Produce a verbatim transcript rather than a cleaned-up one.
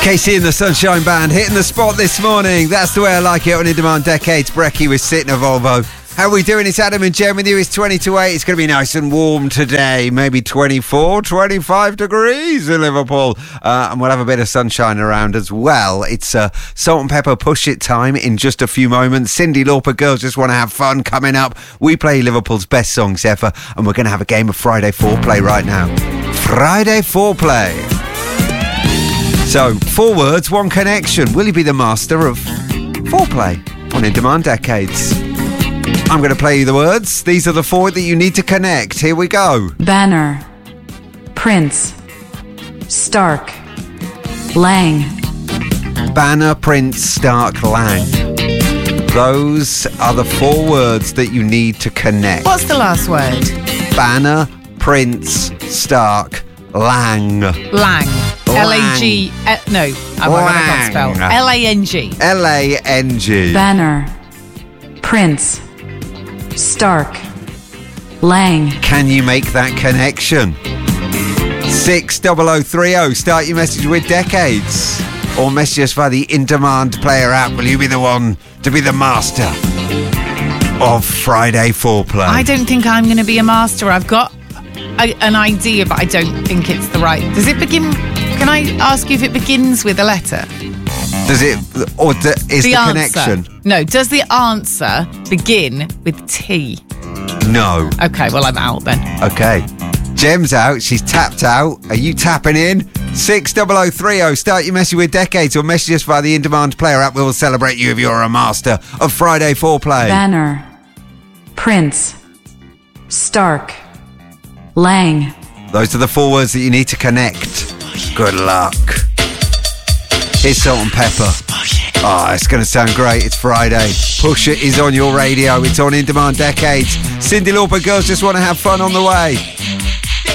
Casey and the Sunshine Band hitting the spot this morning. That's the way I like it on In Demand Decades. Brecky with Sit in a Volvo. How are we doing? It's Adam and Jem with you. It's twenty to eight. It's going to be nice and warm today. Maybe twenty-four, twenty-five degrees in Liverpool. Uh, and we'll have a bit of sunshine around as well. It's uh, Salt and Pepper Push It time in just a few moments. Cyndi Lauper, Girls Just Want to Have Fun coming up. We play Liverpool's best songs ever. And we're going to have a game of Friday Foreplay right now. Friday Foreplay. So, four words, one connection. Will you be the master of foreplay on In Demand Decades? I'm going to play you the words. These are the four that you need to connect. Here we go. Banner, Prince, Stark, Lang. Banner, Prince, Stark, Lang. Those are the four words that you need to connect. What's the last word? Banner, Prince, Stark, Lang. Lang. L A G. Uh, no, I can't spell. L A N G. L A N G. Banner, Prince, Stark, Lang. Can you make that connection? six double oh three oh. Start your message with Decades. Or message us via the In Demand Player app. Will you be the one to be the master of Friday Foreplay? I don't think I'm going to be a master. I've got a, an idea, but I don't think it's the right. Does it begin... Can I ask you if it begins with a letter? Does it... Or d- is the, the connection... No, does the answer begin with T? No. Okay, well, I'm out then. Okay. Jem's out. She's tapped out. Are you tapping in? six double oh three oh. Start your message with Decades or message us via the In Demand Player app. We will celebrate you if you're a master of Friday Foreplay. Banner, Prince, Stark, Lang. Those are the four words that you need to connect. Good luck. Here's Salt and Pepper. Oh, it's going to sound great. It's Friday. Push It is on your radio. It's on In Demand Decades. Cyndi Lauper, Girls Just Want to Have Fun on the way.